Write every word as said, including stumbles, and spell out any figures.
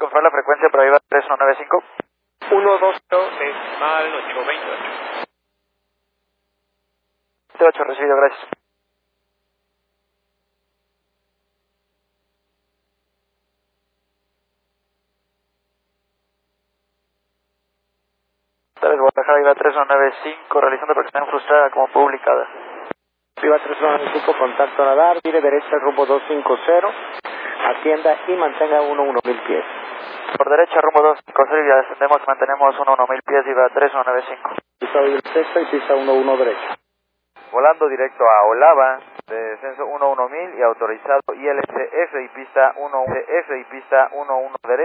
confirmar la frecuencia para Viva tres uno nueve cinco. uno dos cero decimal noticiero veintiocho. veintiocho, recibido, gracias. Tal vez Guadalajara, Viva tres uno nueve cinco, realizando aproximación frustrada como publicada. Viva tres uno nueve cinco, contacto radar, gire derecha rumbo dos cinco cero, atienda y mantenga uno uno mil pies. Por derecha, rumbo dos cinco cero y ascendemos, mantenemos uno uno mil pies, Viva tres uno nueve cinco. Pista el sexto y pista uno uno derecha. Volando directo a Olava, de descenso uno uno mil y autorizado I L C F y pista uno F y pista uno uno derecha.